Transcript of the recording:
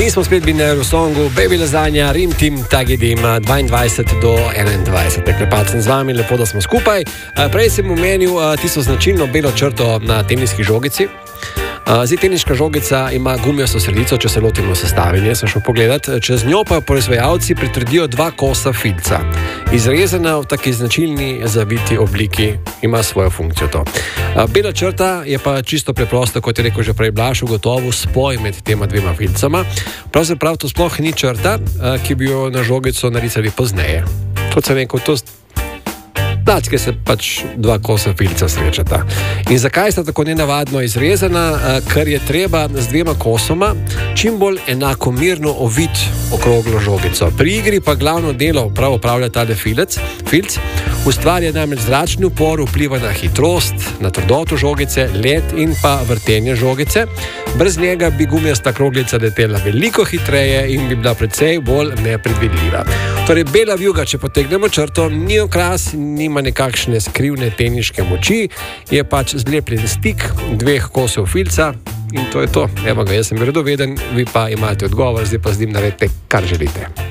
Mi smo spet bili v songu Baby Lasagna, Rim Tim Tagidim 22 do 21. Klepat sem z vami, lepo, da smo skupaj. Prej sem omenil tisto značilno belo črto na teniški žogici. Zdaj, teniška žogica ima gumijasto sredico, če se lotimo sestavine, sem šel pogledat. Čez njo pa proizvajalci pritrdijo 2 kosa filca. Izrezana v taki značilni zaviti obliki ima svojo funkcijo to. Bela črta je pa čisto preprosta, kot je rekel že prej Blaž, gotovo spoj med tema 2 filcama. Pravzaprav to sploh ni črta, ki bi jo na žogico narisali pozneje. Kot sem rekel, to Dacke se pač 2 kosa filca srečata. In zakaj sta tako nenavadno izrezana? Ker je treba z 2 kosoma čim bolj enakomerno oviti okroglo žogico. Pri igri pa glavno delo prav opravlja tale filc. Ustvarja namreč zračni upor, vpliva na hitrost, na trdoto žogice, let in pa vrtenje žogice. Brez njega bi gumijasta kroglica letela veliko hitreje in bi bila precej bolj nepredvidljiva. Torej, bela vijuga, če potegnemo črto, ni okras, nima nekakšne skrivne teniške moči, je pač zlepljen stik 2 kosov filca in to je to. Evo ga, jaz sem verodoveden, vi pa imate odgovor, zdaj pa z njim naredite, kar želite.